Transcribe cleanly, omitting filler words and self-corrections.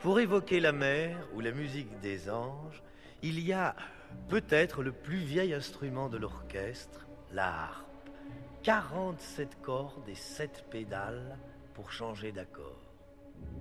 Pour évoquer la mer ou la musique des anges, il y a peut-être le plus vieil instrument de l'orchestre, la harpe. 47 cordes et 7 pédales pour changer d'accord.